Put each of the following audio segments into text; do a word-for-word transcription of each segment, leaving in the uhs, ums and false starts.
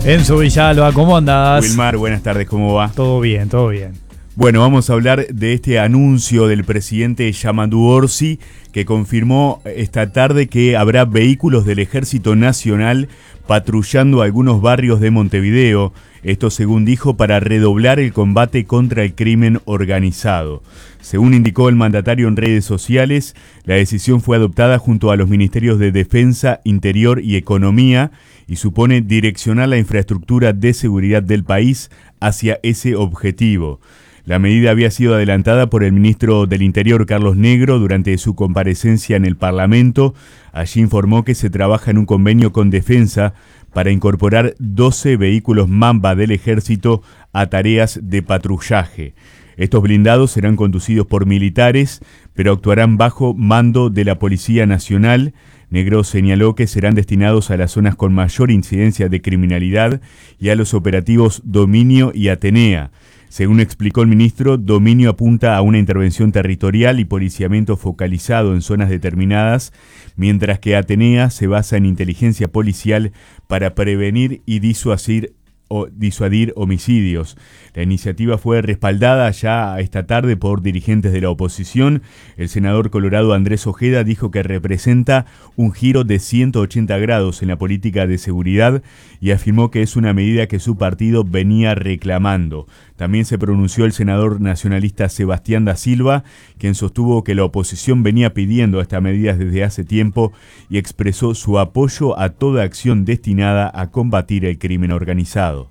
Enzo Villalba, ¿cómo andás? Wilmar, buenas tardes, ¿cómo va? Todo bien, todo bien. Bueno, vamos a hablar de este anuncio del presidente Yamandu Orsi, que confirmó esta tarde que habrá vehículos del Ejército Nacional patrullando algunos barrios de Montevideo. Esto, según dijo, para redoblar el combate contra el crimen organizado. Según indicó el mandatario en redes sociales, la decisión fue adoptada junto a los ministerios de Defensa, Interior y Economía y supone direccionar la infraestructura de seguridad del país hacia ese objetivo. La medida había sido adelantada por el ministro del Interior, Carlos Negro, durante su comparecencia en el Parlamento. Allí informó que se trabaja en un convenio con Defensa para incorporar doce vehículos Mamba del Ejército a tareas de patrullaje. Estos blindados serán conducidos por militares, pero actuarán bajo mando de la Policía Nacional. Negro señaló que serán destinados a las zonas con mayor incidencia de criminalidad y a los operativos Dominio y Atenea. Según explicó el ministro, Dominio apunta a una intervención territorial y policiamiento focalizado en zonas determinadas, mientras que Atenea se basa en inteligencia policial para prevenir y disuadir, o disuadir homicidios. La iniciativa fue respaldada ya esta tarde por dirigentes de la oposición. El senador colorado Andrés Ojeda dijo que representa un giro de ciento ochenta grados en la política de seguridad y afirmó que es una medida que su partido venía reclamando. También se pronunció el senador nacionalista Sebastián da Silva, quien sostuvo que la oposición venía pidiendo estas medidas desde hace tiempo y expresó su apoyo a toda acción destinada a combatir el crimen organizado.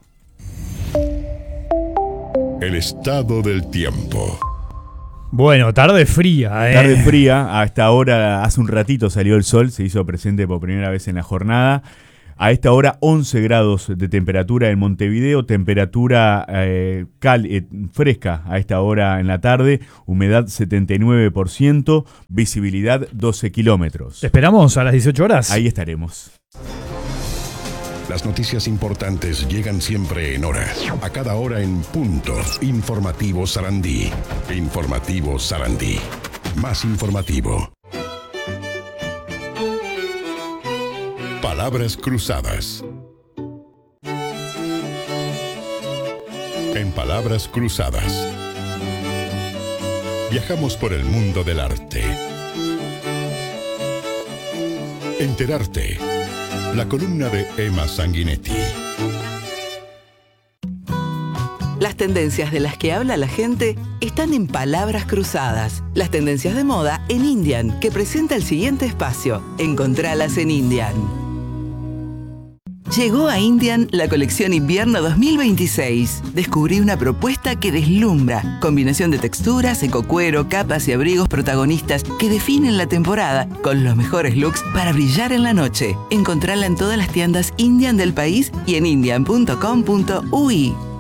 El estado del tiempo. Bueno, tarde fría, ¿eh? Tarde fría, a esta hora, hace un ratito salió el sol, se hizo presente por primera vez en la jornada. A esta hora once grados de temperatura en Montevideo, temperatura eh, cal, eh, fresca a esta hora en la tarde, humedad setenta y nueve por ciento, visibilidad doce kilómetros. ¿Te esperamos a las dieciocho horas? Ahí estaremos. Las noticias importantes llegan siempre en hora. A cada hora en punto. Informativo Sarandí. Informativo Sarandí. Más informativo. Palabras cruzadas. En Palabras cruzadas, viajamos por el mundo del arte. Enterarte. La columna de Emma Sanguinetti. Las tendencias de las que habla la gente están en Palabras cruzadas. Las tendencias de moda en Indian, que presenta el siguiente espacio. Encontralas en Indian. Llegó a Indian la colección Invierno dos mil veintiséis. Descubrí una propuesta que deslumbra. Combinación de texturas, ecocuero, capas y abrigos protagonistas que definen la temporada con los mejores looks para brillar en la noche. Encontrala en todas las tiendas Indian del país y en indian punto com punto u i.